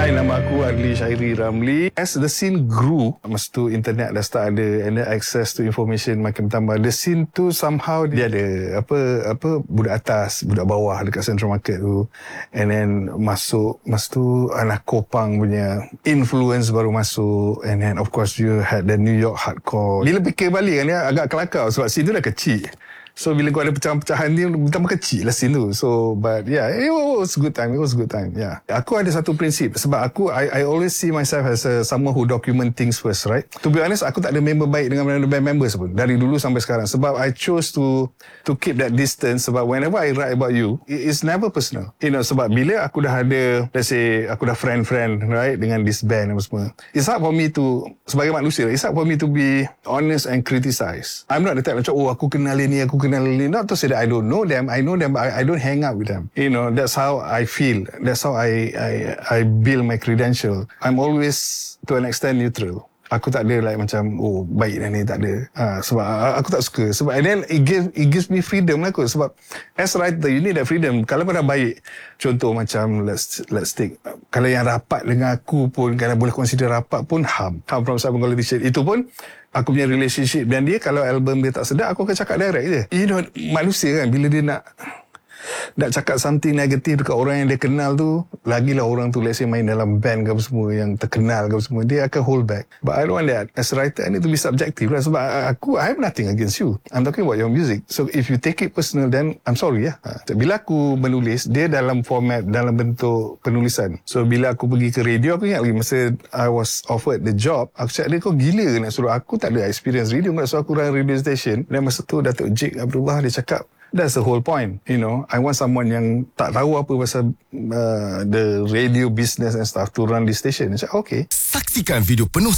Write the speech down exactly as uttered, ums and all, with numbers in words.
Hai, nama aku Adli Syairi Ramli. As the scene grew, masa tu internet dah start ada and then access to information makin bertambah. The scene tu somehow dia ada apa apa budak atas, budak bawah dekat Central Market tu. And then masuk, masa tu anak Kopang punya influence baru masuk. And then of course you had the New York hardcore. Bila fikir balik kan, dia agak kelakar sebab scene tu dah kecil. So bila kau ada pecahan-pecahan ni tambah kecil lah scene tu. So but yeah, it was a good time. It was a good time. Yeah. Aku ada satu prinsip sebab aku I, I always see myself as a, someone who document things first, right? To be honest, aku tak ada member baik dengan band members pun dari dulu sampai sekarang sebab I chose to to keep that distance sebab whenever I write about you, it is never personal. You know, sebab bila aku dah ada, let's say aku dah friend-friend, right, dengan this band apa semua. It's hard for me to, sebagai manusia, it's hard for me to be honest and criticize. I'm not the type macam, oh aku kenal ni, aku kenal ni. Not to say that I don't know them. I know them, but I, I don't hang out with them. You know, that's how I feel. That's how I I I build my credential. I'm always, to an extent, neutral. Aku tak ada like macam, oh baik dah ni, tak ada. Ha, sebab aku tak suka. Sebab and then it gives, it gives me freedom lah kot. Sebab as writer, you need that freedom. Kalau kau dah baik, contoh macam, let's let's take, kalau yang rapat dengan aku pun, kalau boleh consider rapat pun, Ham. Ham from Sabang Quality Shade. Itu pun, aku punya relationship dan dia, kalau album dia tak sedap, aku akan cakap direct je. You know, manusia kan, bila dia nak nak cakap something negatif dekat orang yang dia kenal tu, lagilah orang tu let's say main dalam band ke apa semua yang terkenal ke apa semua, dia akan hold back. But I don't want that. As a writer, I need to be subjective lah. Sebab aku, I have nothing against you. I'm talking about your music. So if you take it personal, then I'm sorry ya. Ha. Bila aku menulis, dia dalam format, dalam bentuk penulisan. So bila aku pergi ke radio, aku ingat lagi masa I was offered the job, aku cakap dia, kau gila nak suruh aku, tak ada experience radio, nak suruh aku run radio station. Dan masa tu Datuk Jake Abdullah dia cakap, that's the whole point, you know. I want someone yang tak tahu apa pasal uh, the radio business and stuff to run the station. Saya cakap, okay. Saksikan video penuh